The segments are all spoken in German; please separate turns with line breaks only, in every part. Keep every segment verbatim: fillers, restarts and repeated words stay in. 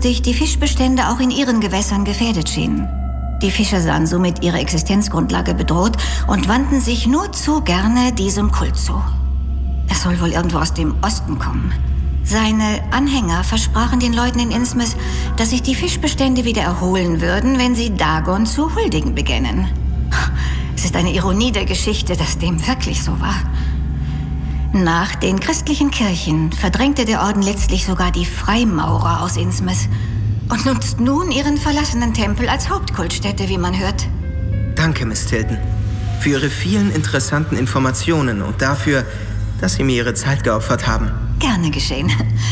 kurzfristig die Fischbestände auch in ihren Gewässern gefährdet schienen. Die Fischer sahen somit ihre Existenzgrundlage bedroht und wandten sich nur zu gerne diesem Kult zu. Er soll wohl irgendwo aus dem Osten kommen. Seine Anhänger versprachen den Leuten in Innsmouth, dass sich die Fischbestände wieder erholen würden, wenn sie Dagon zu huldigen beginnen. Es ist eine Ironie der Geschichte, dass dem wirklich so war. Nach den christlichen Kirchen verdrängte der Orden letztlich sogar die Freimaurer aus Innsmouth und nutzt nun ihren verlassenen Tempel als Hauptkultstätte, wie man hört.
Danke, Miss Tilton, für Ihre vielen interessanten Informationen und dafür, dass Sie mir Ihre Zeit geopfert haben.
Gerne geschehen.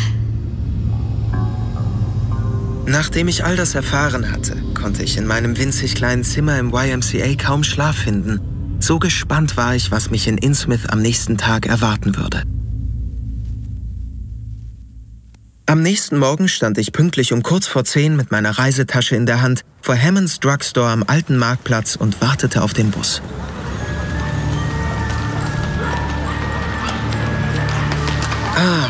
Nachdem ich all das erfahren hatte, konnte ich in meinem winzig kleinen Zimmer im Y M C A kaum Schlaf finden. So gespannt war ich, was mich in Innsmouth am nächsten Tag erwarten würde. Am nächsten Morgen stand ich pünktlich um kurz vor zehn mit meiner Reisetasche in der Hand vor Hammonds Drugstore am alten Marktplatz und wartete auf den Bus. Ah.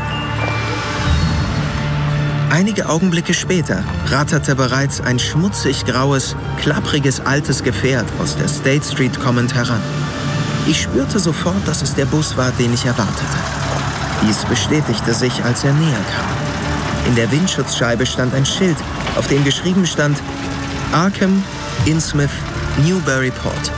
Einige Augenblicke später ratterte bereits ein schmutzig graues, klappriges altes Gefährt aus der State Street kommend heran. Ich spürte sofort, dass es der Bus war, den ich erwartete. Dies bestätigte sich, als er näher kam. In der Windschutzscheibe stand ein Schild, auf dem geschrieben stand Arkham, Innsmouth, Newburyport.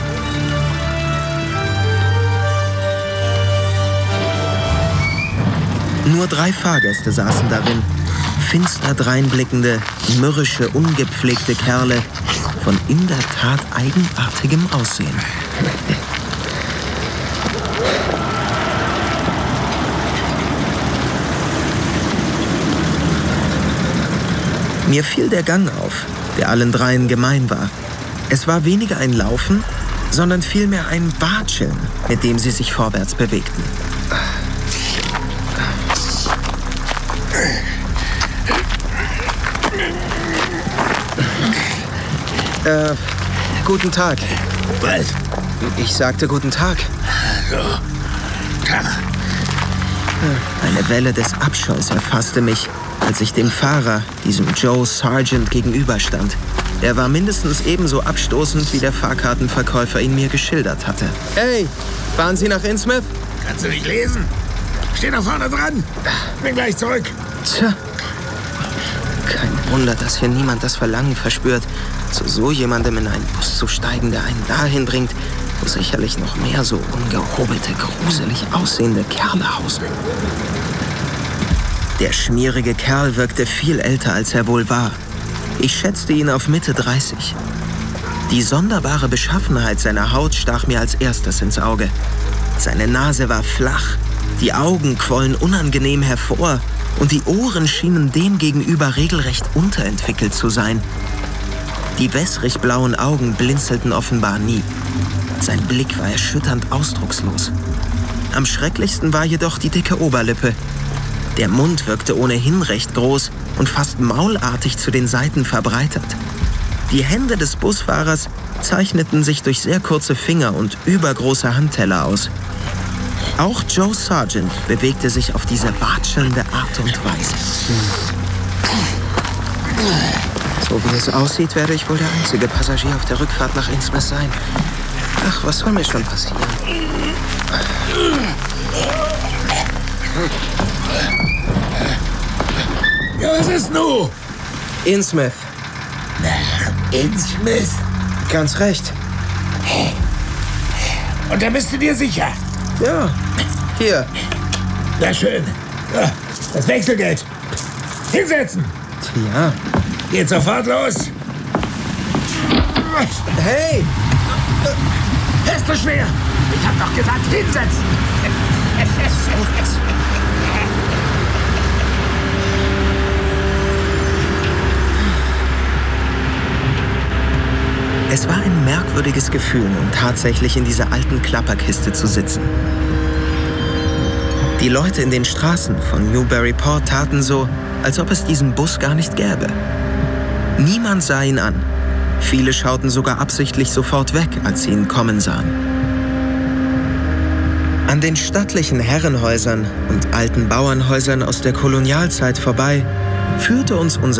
Nur drei Fahrgäste saßen darin. Finster dreinblickende, mürrische, ungepflegte Kerle von in der Tat eigenartigem Aussehen. Mir fiel der Gang auf, der allen dreien gemein war. Es war weniger ein Laufen, sondern vielmehr ein Watscheln, mit dem sie sich vorwärts bewegten. Äh, guten Tag.
Was?
Ich sagte guten Tag.
So. Tag.
Eine Welle des Abscheus erfasste mich, als ich dem Fahrer, diesem Joe Sargent, gegenüberstand. Er war mindestens ebenso abstoßend, wie der Fahrkartenverkäufer ihn mir geschildert hatte. Hey, fahren Sie nach Innsmouth?
Kannst du nicht lesen? Steh da vorne dran. Bin gleich zurück.
Tja. Kein Wunder, dass hier niemand das Verlangen verspürt, zu so jemandem in einen Bus zu steigen, der einen dahin bringt, wo sicherlich noch mehr so ungehobelte, gruselig aussehende Kerle hausen. Der schmierige Kerl wirkte viel älter, als er wohl war. Ich schätzte ihn auf Mitte dreißig. Die sonderbare Beschaffenheit seiner Haut stach mir als erstes ins Auge. Seine Nase war flach, die Augen quollen unangenehm hervor und die Ohren schienen demgegenüber regelrecht unterentwickelt zu sein. Die wässrig blauen Augen blinzelten offenbar nie. Sein Blick war erschütternd ausdruckslos. Am schrecklichsten war jedoch die dicke Oberlippe. Der Mund wirkte ohnehin recht groß und fast maulartig zu den Seiten verbreitert. Die Hände des Busfahrers zeichneten sich durch sehr kurze Finger und übergroße Handteller aus. Auch Joe Sargent bewegte sich auf diese watschelnde Art und Weise. So wie es aussieht, werde ich wohl der einzige Passagier auf der Rückfahrt nach Innsmouth sein. Ach, was soll mir schon passieren?
Ja, was ist nun?
Innsmouth.
Nach Innsmouth?
Ganz recht.
Und da bist du dir sicher?
Ja, hier.
Na schön. Ja, das Wechselgeld. Hinsetzen.
Ja.
Geht sofort los.
Hey!
Ist so schwer. Ich hab doch gesagt, hinsetzen.
Es war ein merkwürdiges Gefühl, nun tatsächlich in dieser alten Klapperkiste zu sitzen. Die Leute in den Straßen von Newburyport taten so, als ob es diesen Bus gar nicht gäbe. Niemand sah ihn an. Viele schauten sogar absichtlich sofort weg, als sie ihn kommen sahen. An den stattlichen Herrenhäusern und alten Bauernhäusern aus der Kolonialzeit vorbei führte uns unser